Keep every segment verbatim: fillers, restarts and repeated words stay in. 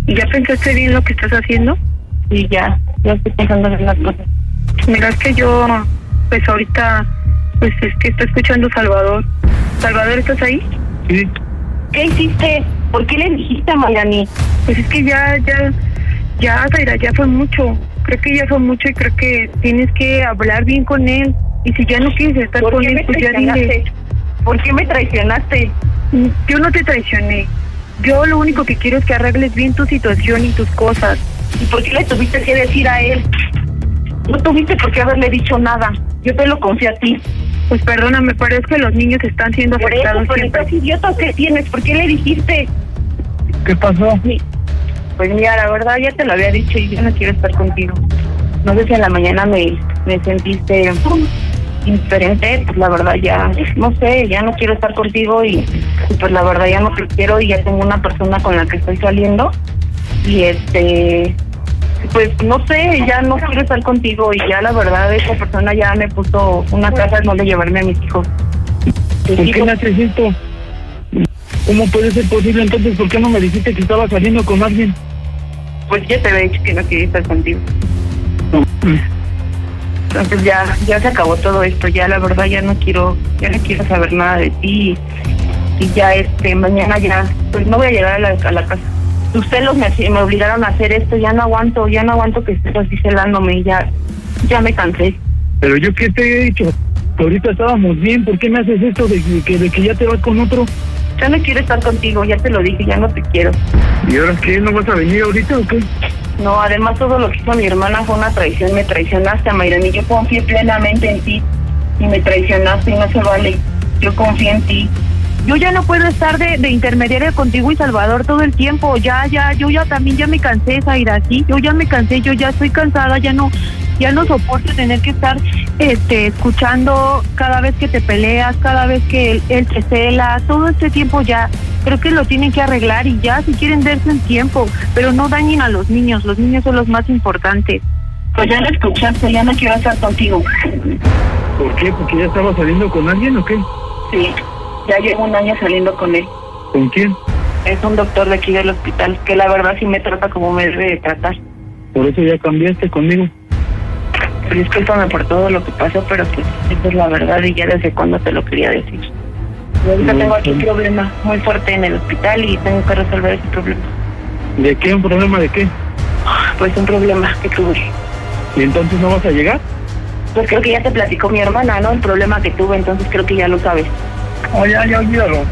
¿Ya pensaste bien lo que estás haciendo? Y ya, ya estoy pensando en las cosas. Mira, es que yo, pues ahorita, pues es que estoy escuchando a Salvador. Salvador, ¿estás ahí? Sí. ¿Qué hiciste? ¿Por qué le dijiste a Mayrani? Pues es que ya, ya, ya, Zaira, ya fue mucho. Creo que ya fue mucho y creo que tienes que hablar bien con él. Y si ya no quieres estar con él, pues ya dile. ¿Por qué me traicionaste? Yo no te traicioné. Yo lo único que quiero es que arregles bien tu situación y tus cosas. ¿Y por qué le tuviste que decir a él? No tuviste por qué haberle dicho nada. Yo te lo confié a ti. Pues perdóname, pero es que los niños están siendo Por afectados eso, siempre. ¿Estás idiota que tienes? ¿Por qué le dijiste? ¿Qué pasó? Sí. Pues mira, la verdad ya te lo había dicho y yo no quiero estar contigo. No sé si en la mañana me, me sentiste indiferente, pues la verdad ya, no sé, ya no quiero estar contigo y, y pues la verdad ya no te quiero y ya tengo una persona con la que estoy saliendo y este, pues no sé, ya no quiero estar contigo y ya la verdad esa persona ya me puso una casa en donde llevarme a mis hijos. ¿Por qué me haces esto? ¿Cómo puede ser posible entonces? ¿Por qué no me dijiste que estaba saliendo con alguien? Pues ya te había dicho que no quería estar contigo. Entonces ya ya se acabó todo esto, ya la verdad ya no quiero ya no quiero saber nada de ti y ya este mañana ya pues no voy a llegar a la, a la casa. Tus celos me, me obligaron a hacer esto, ya no aguanto, ya no aguanto que estés así celándome y ya ya me cansé. Pero yo qué te he dicho, que ahorita estábamos bien, ¿por qué me haces esto de que, de que ya te vas con otro? Ya no quiero estar contigo, ya te lo dije, ya no te quiero. ¿Y ahora qué? ¿No vas a venir ahorita o qué? No, además todo lo que hizo mi hermana fue una traición, me traicionaste, Mayrani, yo confié plenamente en ti y me traicionaste y no se vale, yo confié en ti. Yo ya no puedo estar de, de intermediaria contigo y Salvador todo el tiempo, ya, ya, yo ya también ya me cansé, Zaira, sí, yo ya me cansé, yo ya estoy cansada, ya no, ya no soporto tener que estar, este, escuchando cada vez que te peleas, cada vez que él, él te cela, todo este tiempo ya, creo que lo tienen que arreglar y ya, si quieren darse un tiempo, pero no dañen a los niños, los niños son los más importantes. Pues ya lo escuchaste, ya no quiero estar contigo. ¿Por qué? ¿Porque ya estaba saliendo con alguien o qué? Sí, ya llevo un año saliendo con él. ¿Con quién? Es un doctor de aquí del hospital, que la verdad sí me trata como me debe de tratar. ¿Por eso ya cambiaste conmigo? Discúlpame por todo lo que pasó, pero pues esa es la verdad y ya desde cuándo te lo quería decir. Yo ahorita tengo aquí un problema muy fuerte en el hospital y tengo que resolver ese problema. ¿De qué? ¿Un problema de qué? Pues un problema que tuve. ¿Y entonces no vas a llegar? Pues creo que ya te platicó mi hermana, ¿no? El problema que tuve, entonces creo que ya lo sabes. Oh, ya, ya, olvídalo.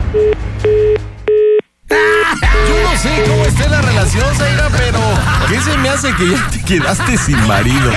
Yo no sé cómo esté la relación, Zaira, pero ¿qué se me hace que ya te quedaste sin marido?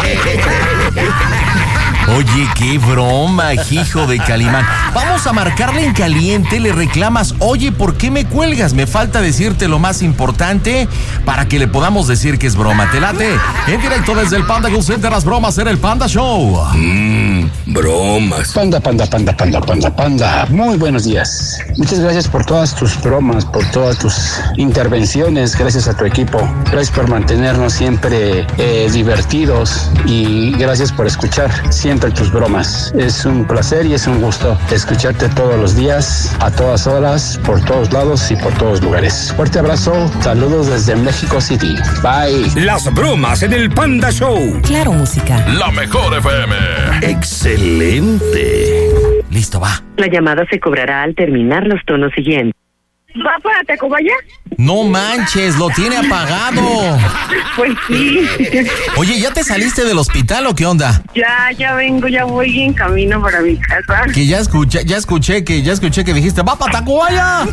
Oye, qué broma, hijo de Calimán. Vamos a marcarle en caliente, le reclamas, oye, ¿por qué me cuelgas? Me falta decirte lo más importante para que le podamos decir que es broma. ¿Te late? En directo desde el Panda Cool Center, las bromas en el Panda Show. Mmm, bromas. Panda, panda, panda, panda, panda, panda. Muy buenos días. Muchas gracias por todas tus bromas, por todas tus intervenciones. Gracias a tu equipo. Gracias por mantenernos siempre eh, divertidos y gracias por escuchar siempre tus bromas. Es un placer y es un gusto escucharte todos los días, a todas horas, por todos lados y por todos lugares. Fuerte abrazo, saludos desde México City. Bye. Las bromas en el Panda Show. Claro, música. La mejor F M. Excelente. Listo, va. La llamada se cobrará al terminar los tonos siguientes. ¿Va para Tacubaya? No manches, lo tiene apagado. Pues sí. Oye, ¿ya te saliste del hospital o qué onda? Ya, ya vengo, ya voy en camino para mi casa. Que ya escuché, ya escuché que, ya escuché que dijiste, ¡va para Tacubaya!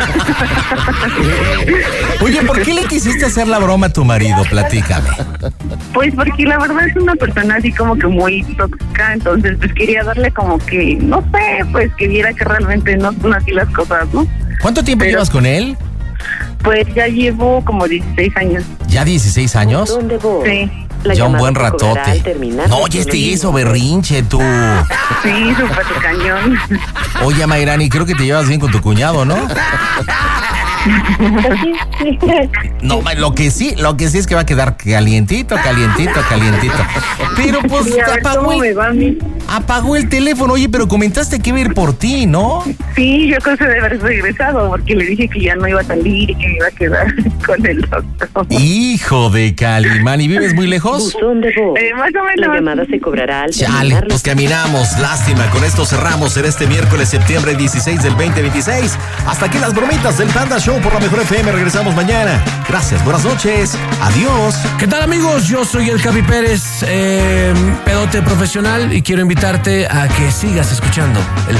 Oye, ¿por qué le quisiste hacer la broma a tu marido? Platícame. Pues porque la verdad es una persona así como que muy tóxica, entonces pues quería darle como que, no sé, pues que viera que realmente no son así las cosas, ¿no? ¿Cuánto tiempo Pero, llevas con él? Pues ya llevo como dieciséis años. ¿Ya dieciséis años? ¿Dónde voy? Sí. La Ya un llamada buen se cobrará ratote. al terminar No, los ya este tonos hizo siguientes. berrinche, tú. Sí, súper cañón. Oye, Mayrani, creo que te llevas bien con tu cuñado, ¿no? No, lo que sí, lo que sí es que va a quedar calientito, calientito, calientito. Pero pues Sí, a ver apagó, cómo me el, va a mí. apagó el teléfono. Oye, pero comentaste que iba a ir por ti, ¿no? Sí, yo creo que debe haber regresado porque le dije que ya no iba a salir y que me iba a quedar con el doctor. Hijo de Calimán, ¿y vives muy lejos? Buzón de voz. Eh, más o La menos. llamada se cobrará al Chale, terminar los pues caminamos, lástima. Con esto cerramos en este miércoles, septiembre dieciséis del veinte veintiséis. Hasta aquí las bromitas del Panda Show por la Mejor F M. Regresamos mañana. Gracias, buenas noches, adiós. ¿Qué tal, amigos? Yo soy el Capi Pérez, eh, pedote profesional, y quiero invitarte a que sigas escuchando el